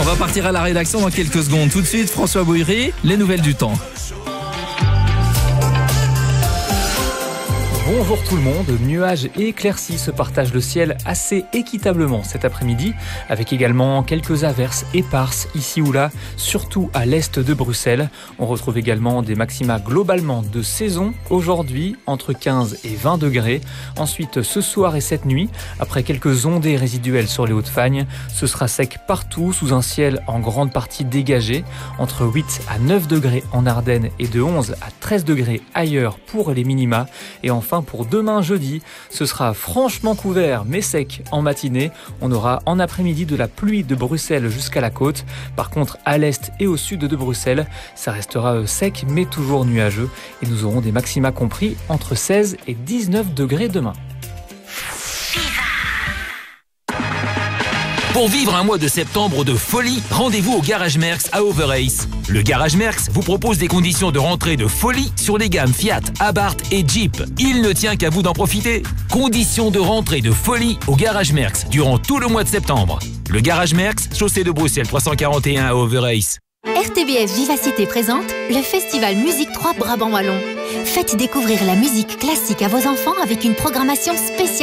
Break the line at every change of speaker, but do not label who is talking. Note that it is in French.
On va partir à la rédaction dans quelques secondes. Tout de suite, François Bouillerie, les nouvelles du temps.
Bonjour tout le monde, nuages et éclaircies se partagent le ciel assez équitablement cet après-midi, avec également quelques averses éparses ici ou là, surtout à l'est de Bruxelles. On retrouve également des maxima globalement de saison, aujourd'hui entre 15 et 20 degrés. Ensuite, ce soir et cette nuit, après quelques ondées résiduelles sur les Hauts-de-Fagne, ce sera sec partout sous un ciel en grande partie dégagé, entre 8 à 9 degrés en Ardennes et de 11 à 13 degrés ailleurs pour les minima. Et enfin, pour demain jeudi, ce sera franchement couvert mais sec en matinée. On aura en après-midi de la pluie de Bruxelles jusqu'à la côte. Par contre, à l'est et au sud de Bruxelles, ça restera sec mais toujours nuageux. Et nous aurons des maxima compris entre 16 et 19 degrés demain.
Pour vivre un mois de septembre de folie, rendez-vous au Garage Merckx à Overace. Le Garage Merckx vous propose des conditions de rentrée de folie sur les gammes Fiat, Abarth et Jeep. Il ne tient qu'à vous d'en profiter. Conditions de rentrée de folie au Garage Merckx durant tout le mois de septembre. Le Garage Merckx, chaussée de Bruxelles 341 à Overace.
RTBF Vivacité présente le festival Musique 3 Brabant Wallon. Faites découvrir la musique classique à vos enfants avec une programmation spéciale.